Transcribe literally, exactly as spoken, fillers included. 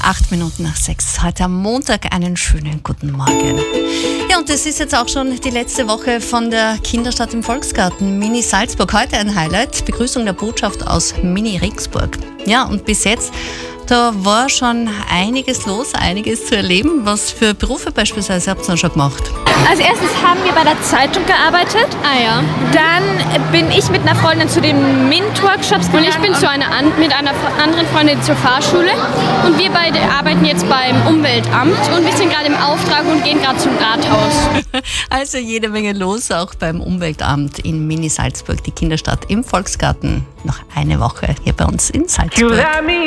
Acht Minuten nach sechs. Heute am Montag einen schönen guten Morgen. Ja, und das ist jetzt auch schon die letzte Woche von der Kinderstadt im Volksgarten Mini Salzburg. Heute ein Highlight, Begrüßung der Botschaft aus Mini Regensburg. Ja, und bis jetzt, da war schon einiges los, einiges zu erleben. Was für Berufe beispielsweise habt ihr noch schon gemacht? Als erstes haben wir bei der Zeitung gearbeitet. Ah ja. Dann bin ich mit einer Freundin zu den MINT-Workshops gegangen. Und ich bin zu einer an, mit einer anderen Freundin zur Fahrschule. Und wir beide arbeiten jetzt beim Umweltamt. Und wir sind gerade im Auftrag und gehen gerade zum Rathaus. Also jede Menge los, auch beim Umweltamt in Mini Salzburg, die Kinderstadt im Volksgarten. Noch eine Woche hier bei uns in Salzburg.